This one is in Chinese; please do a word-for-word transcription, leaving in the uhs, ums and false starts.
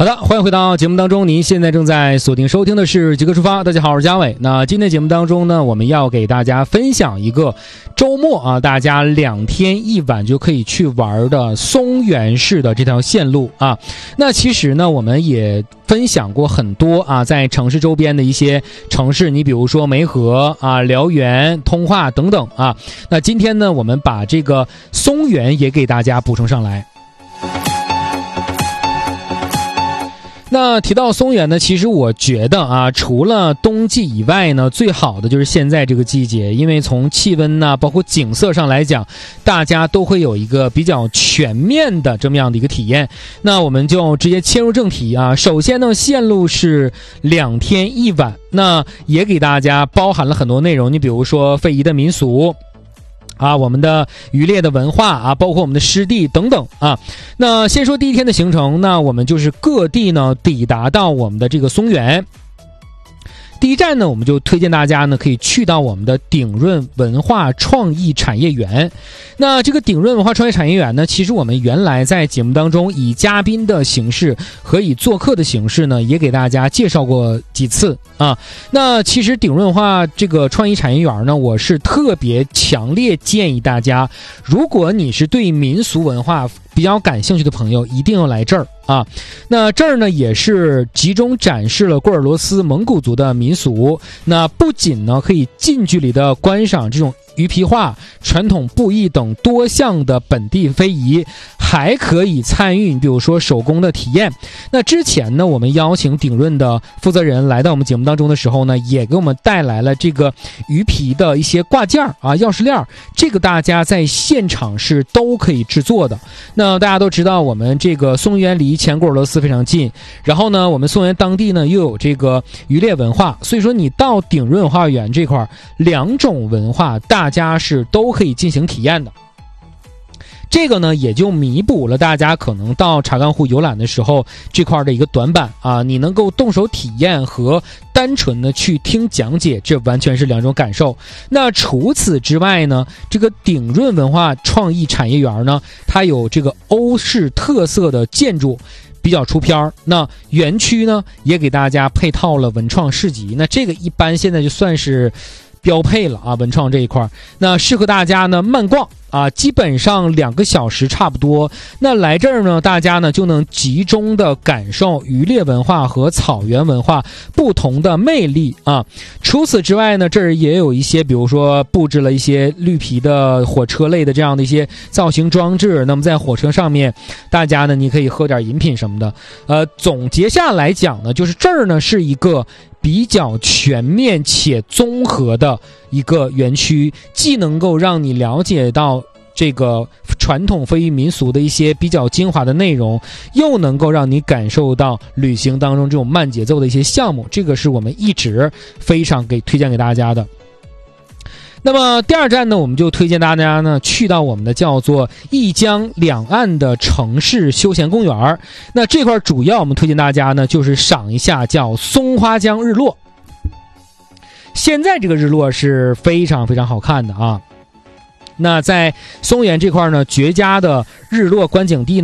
的，欢迎回到节目当中，您现在正在锁定收听的是极客出发。大家好，我是嘉伟。那今天节目当中呢，我们要给大家分享一个周末啊，大家两天一晚就可以去玩的松原市的这条线路啊。那其实呢，我们也分享过很多啊，在城市周边的一些城市，你比如说梅河啊、辽源、通化等等啊。那今天呢，我们把这个松原也给大家补充上来。那提到松原呢，其实我觉得啊，除了冬季以外呢，最好的就是现在这个季节，因为从气温呐、啊，包括景色上来讲，大家都会有一个比较全面的这么样的一个体验。那我们就直接切入正题啊。首先呢，线路是两天一晚，那也给大家包含了很多内容，你比如说非遗的民俗。啊，我们的渔猎的文化啊，包括我们的湿地等等啊。那先说第一天的行程，那我们就是各地呢抵达到我们的这个松原。第一站呢，我们就推荐大家呢可以去到我们的鼎润文化创意产业园。那这个鼎润文化创意产业园呢，其实我们原来在节目当中以嘉宾的形式和以做客的形式呢，也给大家介绍过几次啊。那其实鼎润文化这个创意产业园呢，我是特别强烈建议大家，如果你是对民俗文化比较感兴趣的朋友，一定要来这儿啊。那这儿呢也是集中展示了鄂尔多斯蒙古族的民俗，那不仅呢可以近距离的观赏这种鱼皮画、传统布艺等多项的本地非遗，还可以参与你比如说手工的体验。那之前呢，我们邀请鼎润的负责人来到我们节目当中的时候呢，也给我们带来了这个鱼皮的一些挂件啊、钥匙链，这个大家在现场是都可以制作的。那大家都知道，我们这个松原离前鄂尔多斯非常近，然后呢，我们松原当地呢又有这个渔猎文化，所以说你到鼎润文化园这块，两种文化大家是都可以进行体验的。这个呢也就弥补了大家可能到查干湖游览的时候这块的一个短板啊，你能够动手体验和单纯的去听讲解，这完全是两种感受。那除此之外呢，这个鼎润文化创意产业园呢，它有这个欧式特色的建筑比较出片儿。那园区呢也给大家配套了文创市集，那这个一般现在就算是标配了啊，文创这一块，那适合大家呢慢逛啊，基本上两个小时差不多。那来这儿呢，大家呢就能集中的感受渔猎文化和草原文化不同的魅力啊。除此之外呢，这儿也有一些，比如说布置了一些绿皮的火车类的这样的一些造型装置。那么在火车上面，大家呢你可以喝点饮品什么的。呃，总结下来讲呢，就是这儿呢是一个比较全面且综合的一个园区，既能够让你了解到这个传统非遗民俗的一些比较精华的内容，又能够让你感受到旅行当中这种慢节奏的一些项目，这个是我们一直非常给推荐给大家的。那么第二站呢，我们就推荐大家呢去到我们的叫做一江两岸的城市休闲公园。那这块主要我们推荐大家呢就是赏一下叫松花江日落。现在这个日落是非常非常好看的啊。那在松原这块呢，绝佳的日落观景地